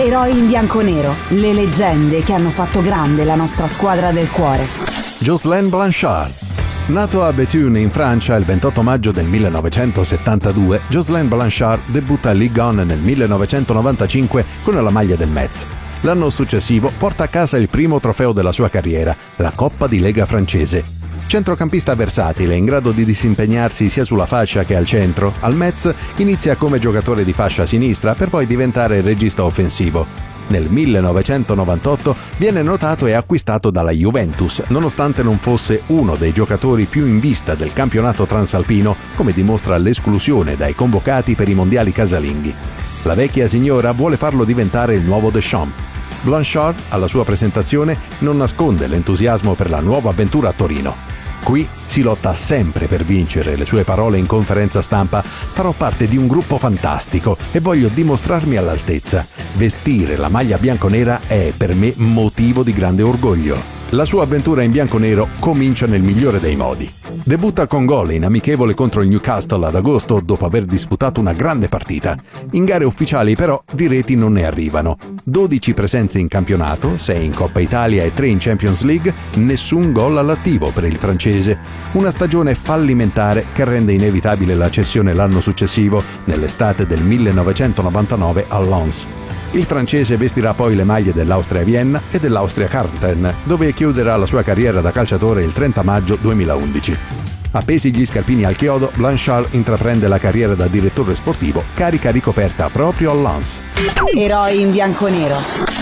Eroi in bianconero, le leggende che hanno fatto grande la nostra squadra del cuore. Jocelyn Blanchard. Nato a Béthune in Francia il 28 maggio del 1972, Jocelyn Blanchard debutta a Ligue 1 nel 1995 con la maglia del Metz. L'anno successivo porta a casa il primo trofeo della sua carriera, la Coppa di Lega francese. Centrocampista versatile, in grado di disimpegnarsi sia sulla fascia che al centro, al Metz inizia come giocatore di fascia sinistra per poi diventare regista offensivo. Nel 1998 viene notato e acquistato dalla Juventus, nonostante non fosse uno dei giocatori più in vista del campionato transalpino, come dimostra l'esclusione dai convocati per i mondiali casalinghi. La vecchia signora vuole farlo diventare il nuovo Deschamps. Blanchard, alla sua presentazione, non nasconde l'entusiasmo per la nuova avventura a Torino. Qui si lotta sempre per vincere, le sue parole in conferenza stampa: farò parte di un gruppo fantastico e voglio dimostrarmi all'altezza. Vestire la maglia bianconera è per me motivo di grande orgoglio. La sua avventura in bianconero comincia nel migliore dei modi. Debutta con gol in amichevole contro il Newcastle ad agosto dopo aver disputato una grande partita. In gare ufficiali però di reti non ne arrivano. 12 presenze in campionato, 6 in Coppa Italia e 3 in Champions League, nessun gol all'attivo per il francese. Una stagione fallimentare che rende inevitabile la cessione l'anno successivo, nell'estate del 1999 al Lens. Il francese vestirà poi le maglie dell'Austria Vienna e dell'Austria Kärnten, dove chiuderà la sua carriera da calciatore il 30 maggio 2011. Appesi gli scarpini al chiodo, Blanchard intraprende la carriera da direttore sportivo, carica ricoperta proprio al Lens. Eroi in bianconero.